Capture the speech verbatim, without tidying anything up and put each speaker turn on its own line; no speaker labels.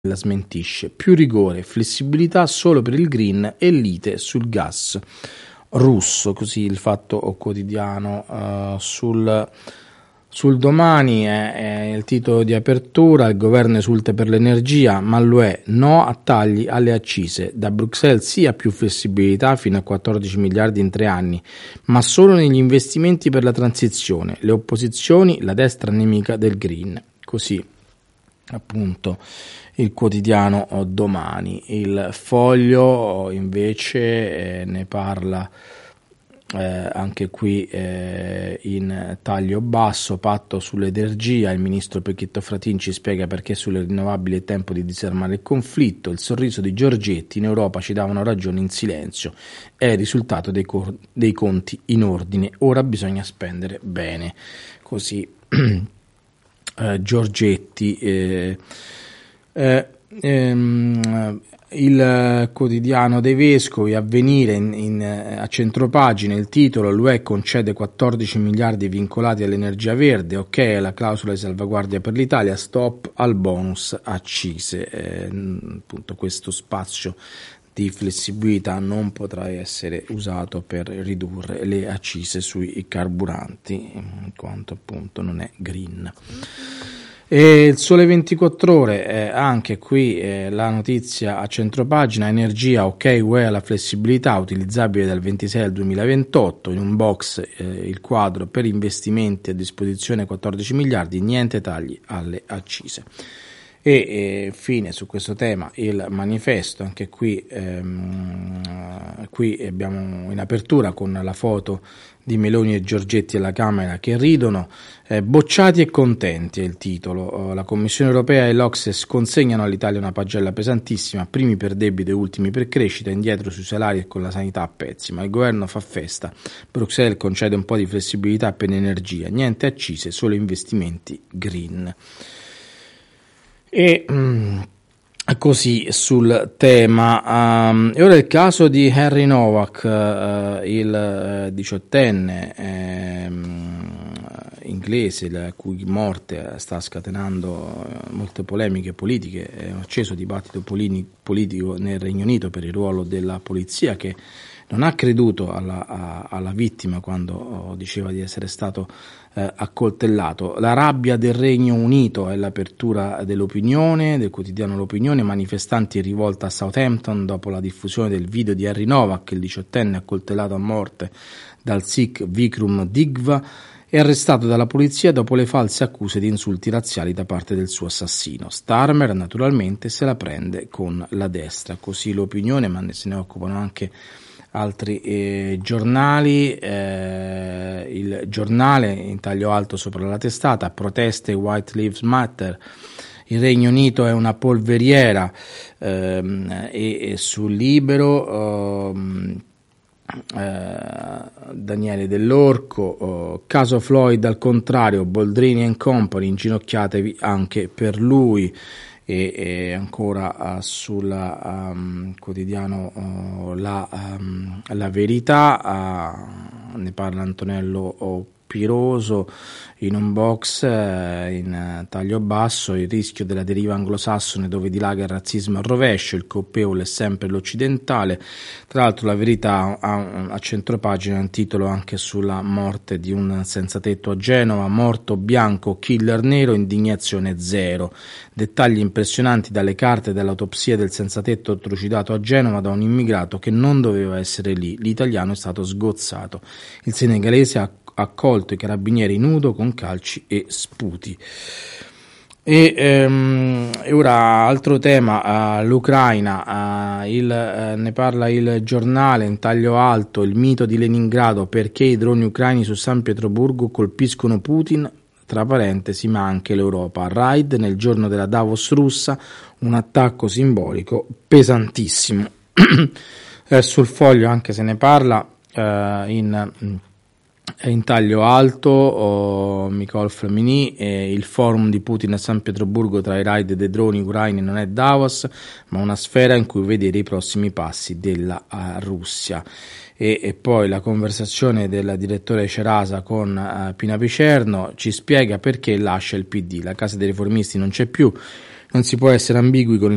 la smentisce. Più rigore, flessibilità solo per il green e lite sul gas russo, così il Fatto Quotidiano. Uh, sul, sul Domani è, è il titolo di apertura: il governo esulta per l'energia, ma l'U E no a tagli alle accise. Da Bruxelles sì a più flessibilità fino a quattordici miliardi in tre anni, ma solo negli investimenti per la transizione. Le opposizioni, la destra nemica del green. Così appunto il quotidiano Domani. Il Foglio invece eh, ne parla eh, anche qui eh, in taglio basso: patto sull'energia, il ministro Pechetto Fratin ci spiega perché sulle rinnovabili è tempo di disarmare il conflitto. Il sorriso di Giorgetti: in Europa ci davano ragione in silenzio, è il risultato dei, cor- dei conti in ordine, ora bisogna spendere bene. Così eh, Giorgetti. eh, Eh, ehm, il quotidiano dei vescovi, Avvenire, in, in, a centropagina il titolo: l'U E concede quattordici miliardi vincolati all'energia verde, ok la clausola di salvaguardia per l'Italia, stop al bonus accise. Eh, appunto questo spazio di flessibilità non potrà essere usato per ridurre le accise sui carburanti, in quanto appunto non è green. E il Sole ventiquattro Ore, eh, anche qui eh, la notizia a centropagina: energia, ok U E alla flessibilità, utilizzabile dal ventisei al duemilaventotto, in un box eh, il quadro per investimenti a disposizione quattordici miliardi, niente tagli alle accise. E eh, fine su questo tema il Manifesto, anche qui, ehm, qui abbiamo in apertura con la foto di Meloni e Giorgetti alla Camera che ridono. Eh, bocciati e contenti è il titolo. La Commissione europea e l'Ocse consegnano all'Italia una pagella pesantissima: primi per debito e ultimi per crescita, indietro sui salari e con la sanità a pezzi, ma il governo fa festa. Bruxelles concede un po' di flessibilità per l'energia, niente accise, solo investimenti green. E mm, così sul tema. Um, e ora il caso di Henry Novak, uh, il diciottenne eh, inglese, la cui morte sta scatenando molte polemiche politiche, è un acceso dibattito politico nel Regno Unito per il ruolo della polizia, che non ha creduto alla, a, alla vittima quando oh, diceva di essere stato eh, accoltellato. La rabbia del Regno Unito è l'apertura dell'opinione, del quotidiano L'Opinione. Manifestanti in rivolta a Southampton dopo la diffusione del video di Henry Novak, il diciottenne accoltellato a morte dal Sikh Vikram Digva, è arrestato dalla polizia dopo le false accuse di insulti razziali da parte del suo assassino. Starmer naturalmente se la prende con la destra. Così L'Opinione, ma se ne occupano anche altri eh, giornali. Eh, il Giornale in taglio alto sopra la testata: proteste White Lives Matter, il Regno Unito è una polveriera. ehm, e, e sul Libero ehm, eh, Daniele Dell'Orco: oh, caso Floyd al contrario, Boldrini and Company, inginocchiatevi anche per lui. E, e ancora uh, sul um, quotidiano uh, la, um, la Verità, uh, ne parla Antonello Piroso in un box eh, in taglio basso: il rischio della deriva anglosassone dove dilaga il razzismo al rovescio, il colpevole è sempre l'occidentale. Tra l'altro La Verità ha a centropagina un titolo anche sulla morte di un senzatetto a Genova: morto bianco, killer nero, indignazione zero. Dettagli impressionanti dalle carte dell'autopsia del senzatetto trucidato a Genova da un immigrato che non doveva essere lì. L'italiano è stato sgozzato. Il senegalese ha accolto i carabinieri nudo con calci e sputi. E, ehm, e ora altro tema, uh, l'Ucraina, uh, il, uh, ne parla il Giornale in taglio alto: il mito di Leningrado, perché i droni ucraini su San Pietroburgo colpiscono Putin, tra parentesi, ma anche l'Europa. Raid nel giorno della Davos russa, un attacco simbolico pesantissimo. eh, sul Foglio anche se ne parla uh, in in taglio alto. oh, Nicole Flamini: eh, il forum di Putin a San Pietroburgo tra i raid dei droni ucraini non è Davos, ma una sfera in cui vedere i prossimi passi della uh, Russia. E, e poi la conversazione del direttore Cerasa con uh, Pina Picerno: ci spiega perché lascia il P D, la casa dei riformisti non c'è più, non si può essere ambigui con il